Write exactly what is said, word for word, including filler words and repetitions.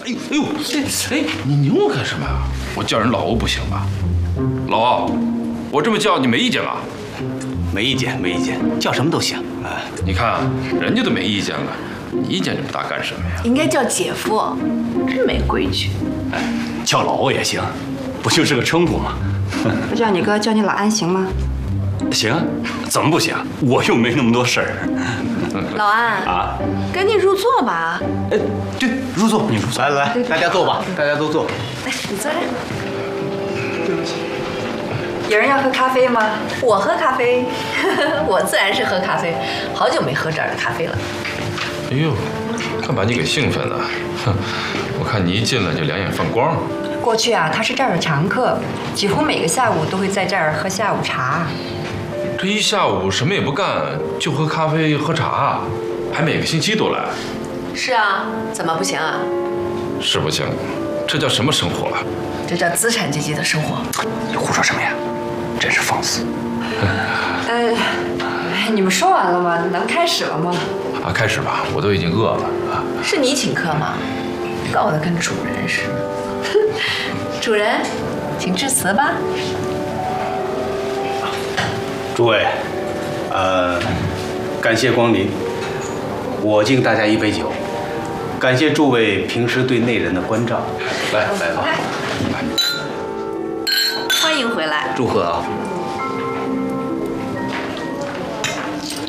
哎呦哎呦，哎，你拧我干什么呀？我叫人老欧不行吧？老欧，我这么叫你没意见吧？ 没意见，没意见，叫什么都行啊。 你看人家都没意见了，你意见这么大干什么呀？ 应该叫姐夫，真没规矩。 哎，叫老欧也行，不就是个称呼吗？ 不叫你哥，叫你老安行吗？ 行，怎么不行？我又没那么多事儿。 老安啊， 赶紧入座吧。 哎，对，入座，你入座。来来来，大家坐吧，大家都坐。 来，你坐这儿。 有人要喝咖啡吗？ 我喝咖啡，我自然是喝咖啡，好久没喝这儿的咖啡了。 哎呦，看把你给兴奋的，哼！我看你一进来就两眼放光。 过去啊，他是这儿的常客，几乎每个下午都会在这儿喝下午茶。 这一下午什么也不干，就喝咖啡喝茶，还每个星期都来。 是啊，怎么不行啊？ 是不行，这叫什么生活啊？ 这叫资产阶级的生活。 你胡说什么呀？真是放肆！ 呃，你们说完了吗？能开始了吗？ 啊，开始吧，我都已经饿了啊。 是你请客吗？搞得跟主人似的。主人，请致辞吧。 诸位，呃，感谢光临，我敬大家一杯酒，感谢诸位平时对内人的关照。来来来， 欢迎回来。 祝贺啊！